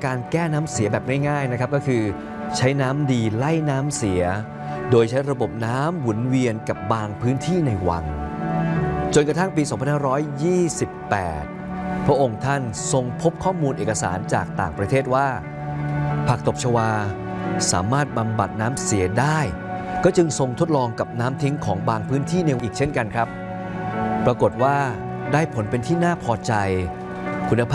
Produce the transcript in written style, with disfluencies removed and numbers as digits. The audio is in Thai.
การแก้น้ำเสียแบบง่ายๆนะครับก็คือใช้น้ำดีไล่น้ำเสียโดยใช้ระบบน้ำหมุนเวียนกับบางพื้นที่ในวังจนกระทั่งปี 2528 พระองค์ท่านทรงพบข้อมูลเอกสารจากต่างประเทศว่าผักตบชวาสามารถบำบัดน้ำเสียได้ก็จึงทรงทดลองกับน้ำทิ้งของบางพื้นที่ในอีกเช่นกันครับปรากฏว่าได้ผลเป็นที่น่าพอใจคุณภาพ